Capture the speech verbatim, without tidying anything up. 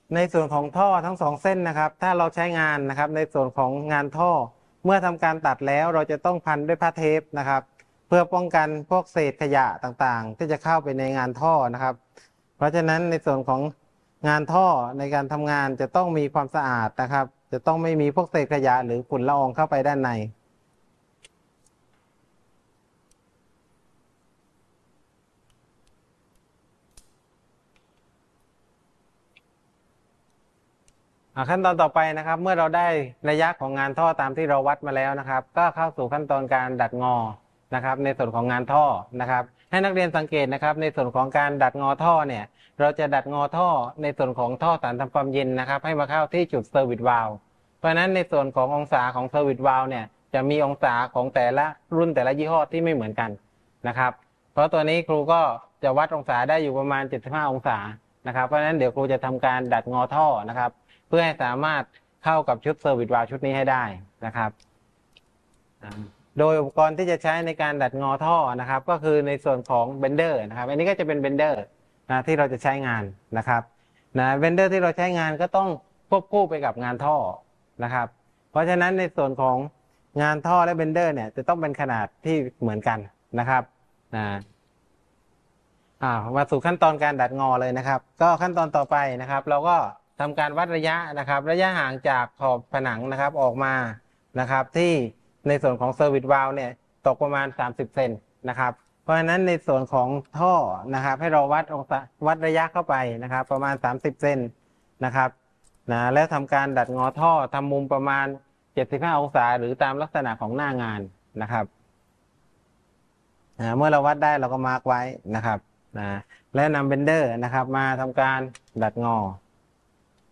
ในส่วนของท่อทั้งสองเส้นนะครับถ้าเราใช้งานนะครับในส่วนของงานท่อเมื่อทำการตัดแล้วเราจะต้องพันด้วยผ้าเทปนะครับเพื่อป้องกันพวกเศษขยะต่างๆที่จะเข้าไปในงานท่อนะครับเพราะฉะนั้นในส่วนของงานท่อในการทำงานจะต้องมีความสะอาดนะครับจะต้องไม่มีพวกเศษขยะหรือฝุ่นละอองเข้าไปด้านในขั้นตอนต่อไปนะครับเมื่อเราได้ระยะของงานท่อตามที่เราวัดมาแล้วนะครับก็เข้าสู่ขั้นตอนการดัดงอนะครับในส่วนของงานท่อนะครับให้นักเรียนสังเกตนะครับในส่วนของการดัดงอท่อเนี่ยเราจะดัดงอท่อในส่วนของท่อสารทำความเย็นนะครับให้มาเข้าที่จุดเซอร์วิสวาล์วเพราะฉะนั้นในส่วนขององศาของเซอร์วิสวาล์วเนี่ยจะมีองศาของแต่ละรุ่นแต่ละยี่ห้อที่ไม่เหมือนกันนะครับเพราะตัวนี้ครูก็จะวัดองศาได้อยู่ประมาณเจ็ดสิบห้าองศานะครับเพราะฉะนั้นเดี๋ยวครูจะทำการดัดงอท่อนะครับเพื่อให้สามารถเข้ากับชุดเซอร์วิสวาล์วชุดนี้ให้ได้นะครับโดยอุปกรณ์ที่จะใช้ในการดัดงอท่อนะครับก็คือในส่วนของเบนเดอร์นะครับอันนี้ก็จะเป็นเบนเดอร์นะที่เราจะใช้งานนะครับนะเบนเดอร์ที่เราใช้งานก็ต้องควบคู่ไปกับงานท่อนะครับเพราะฉะนั้นในส่วนของงานท่อและเบนเดอร์เนี่ยจะต้องเป็นขนาดที่เหมือนกันนะครับนะอ่ามาสู่ขั้นตอนการดัดงอเลยนะครับก็ขั้นตอนต่อไปนะครับเราก็ทำการวัดระยะนะครับระยะห่างจากขอบผนังนะครับออกมานะครับที่ในส่วนของเซอร์วิสวาล์วเนี่ยตกประมาณสามสิบเซนนะครับเพราะฉะนั้นในส่วนของท่อนะครับให้เราวัดองศาวัดระยะเข้าไปนะครับประมาณสามสิบเซนนะครับนะแล้วทำการดัดงอท่อทำมุมประมาณเจ็ดสิบห้าองศาหรือตามลักษณะของหน้างานนะครับนะเมื่อเราวัดได้เราก็มาร์กไว้นะครับนะและนำเบนเดอร์นะครับมาทำการดัดงอ